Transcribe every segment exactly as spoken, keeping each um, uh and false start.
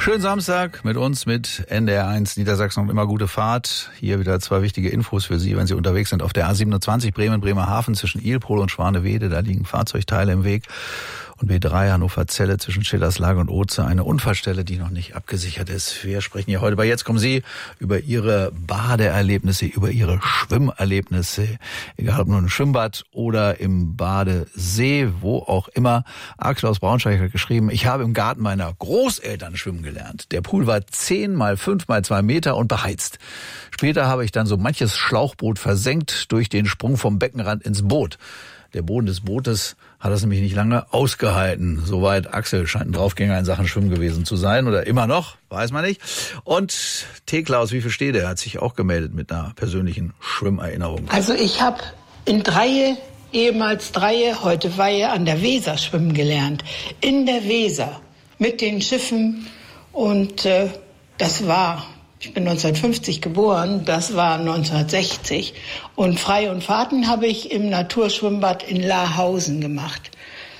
Schönen Samstag mit uns, mit N D R eins Niedersachsen und immer gute Fahrt. Hier wieder zwei wichtige Infos für Sie, wenn Sie unterwegs sind auf der A siebenundzwanzig Bremen-Bremerhaven zwischen Ilpol und Schwanewede. Da liegen Fahrzeugteile im Weg. Und B drei Hannover-Zelle zwischen Schillerslage und Oze, eine Unfallstelle, die noch nicht abgesichert ist. Wir sprechen hier heute bei Jetzt kommen Sie über Ihre Badeerlebnisse, über Ihre Schwimmerlebnisse, egal ob nur im Schwimmbad oder im Badesee, wo auch immer. Axel aus Braunschweig hat geschrieben, ich habe im Garten meiner Großeltern schwimmen gelernt. Der Pool war zehn mal fünf mal zwei Meter und beheizt. Später habe ich dann so manches Schlauchboot versenkt durch den Sprung vom Beckenrand ins Boot. Der Boden des Bootes hat das nämlich nicht lange ausgehalten. Soweit Axel, scheint ein Draufgänger in Sachen Schwimmen gewesen zu sein oder immer noch, weiß man nicht. Und T-Klaus, wie viel steht er? Hat sich auch gemeldet mit einer persönlichen Schwimmerinnerung. Also ich habe in Dreie, ehemals Dreie, heute Weihe an der Weser schwimmen gelernt. In der Weser mit den Schiffen und äh, das war... Ich bin neunzehnhundertfünfzig geboren, das war neunzehnhundertsechzig. Und Frei- und Fahrten habe ich im Naturschwimmbad in Lahausen gemacht.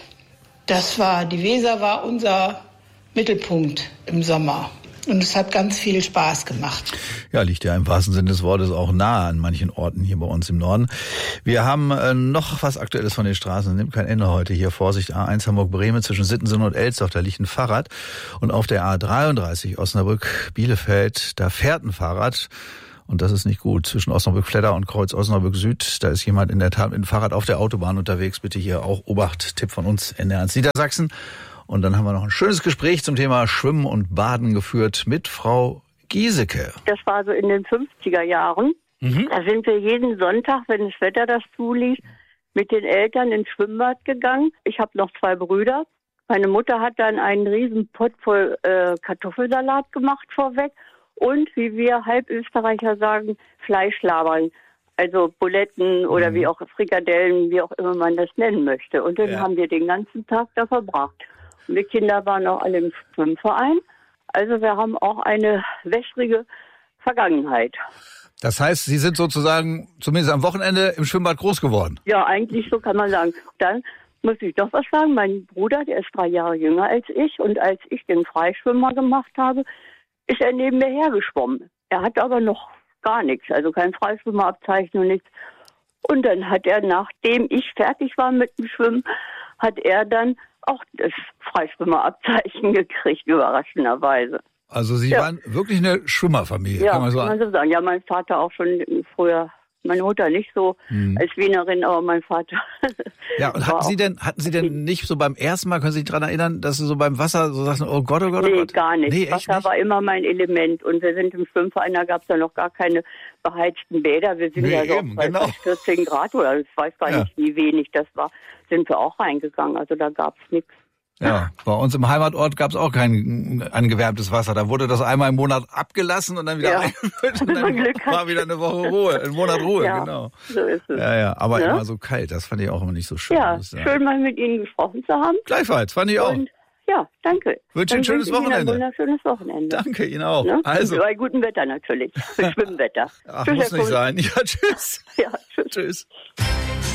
Das war, die Weser war unser Mittelpunkt im Sommer. Und es hat ganz viel Spaß gemacht. Ja, liegt ja im wahrsten Sinne des Wortes auch nahe an manchen Orten hier bei uns im Norden. Wir haben äh, noch was Aktuelles von den Straßen. Nimmt kein Ende heute hier. Vorsicht, A eins Hamburg-Bremen zwischen Sittensen und Elsdorf. Da liegt ein Fahrrad. Und auf der A dreiunddreißig Osnabrück-Bielefeld, da fährt ein Fahrrad. Und das ist nicht gut. Zwischen Osnabrück-Fledder und Kreuz Osnabrück-Süd, da ist jemand in der Tat mit dem Fahrrad auf der Autobahn unterwegs. Bitte hier auch Obacht. Tipp von uns, N D R eins Niedersachsen. Und dann haben wir noch ein schönes Gespräch zum Thema Schwimmen und Baden geführt mit Frau Giesecke. Das war so in den fünfziger Jahren. Mhm. Da sind wir jeden Sonntag, wenn das Wetter das zuließ, mit den Eltern ins Schwimmbad gegangen. Ich habe noch zwei Brüder. Meine Mutter hat dann einen riesen Pott voll äh, Kartoffelsalat gemacht vorweg. Und, wie wir Halbösterreicher sagen, Fleischlabern. Also Buletten oder mhm. wie auch Frikadellen, wie auch immer man das nennen möchte. Und dann ja. haben wir den ganzen Tag da verbracht. Wir Kinder waren auch alle im Schwimmverein. Also wir haben auch eine wässrige Vergangenheit. Das heißt, Sie sind sozusagen zumindest am Wochenende im Schwimmbad groß geworden? Ja, eigentlich so kann man sagen. Dann muss ich doch was sagen. Mein Bruder, der ist drei Jahre jünger als ich. Und als ich den Freischwimmer gemacht habe, ist er neben mir hergeschwommen. Er hat aber noch gar nichts, also kein Freischwimmerabzeichen und nichts. Und dann hat er, nachdem ich fertig war mit dem Schwimmen, hat er dann auch das Freischwimmerabzeichen gekriegt, überraschenderweise. Also Sie ja. waren wirklich eine Schwimmerfamilie, ja, kann man so kann man so sagen. Ja, mein Vater auch schon früher, meine Mutter nicht so hm. als Wienerin, aber mein Vater. Ja, und hatten Sie denn, hatten Sie denn nicht so beim ersten Mal, können Sie sich daran erinnern, dass Sie so beim Wasser so sagten, oh Gott, oh Gott, oh nee, Gott? Gar nicht. Nee, Wasser nicht? war immer mein Element. Und wir sind im Schwimmverein, da gab es ja noch gar keine beheizten Bäder. Wir sind nee, ja so eben, bei genau. vierzehn Grad oder ich weiß gar ja. nicht, wie wenig das war, sind wir auch reingegangen. Also da gab es nichts. Ja, bei uns im Heimatort gab es auch kein angewärmtes Wasser. Da wurde das einmal im Monat abgelassen und dann wieder ja. eingefüllt und dann war wieder eine Woche Ruhe, ein Monat Ruhe, ja, genau. So ist es. Ja, ja, aber ja? immer so kalt, das fand ich auch immer nicht so schön. Ja, schön mal mit Ihnen gesprochen zu haben. Gleichfalls, fand ich auch. Und, ja, danke. Wünsche Ihnen ein schönes Wochenende. Ihnen ein wunderschönes Wochenende. Danke Ihnen auch. Ne? Also. Bei gutem Wetter natürlich, Schwimmwetter. Ach, tschüss, muss nicht sein. Ja, tschüss. Ja, tschüss. Tschüss.